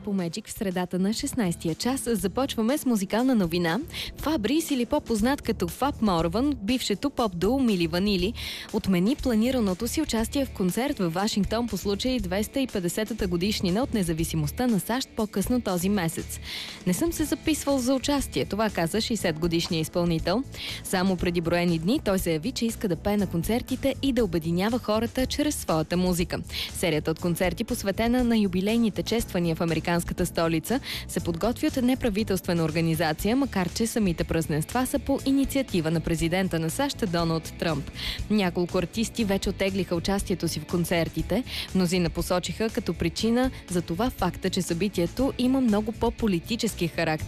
по Magic в средата на 16-я час. Започваме с музикална новина. Фабрис, или по-познат като Фаб Морван, бившето поп-дуо Мили Ванили, отмени планираното си участие в концерт във Вашингтон по случай 250-та годишнина от независимостта на САЩ по-късно този месец. Не съм се записвал за участие, това каза 60-годишният изпълнител. Само преди броени дни той заяви, че иска да пее на концертите и да обединява хората чрез своята музика. Серията от концерти, посветена на юбилейните чествания в американската столица, се подготвят неправителствена организация, макар че самите празненства са по инициатива на президента на САЩ Доналд Тръмп. Няколко артисти вече оттеглиха участието си в концертите. Мнозина посочиха като причина за това факта, че събитието има много по-политически характер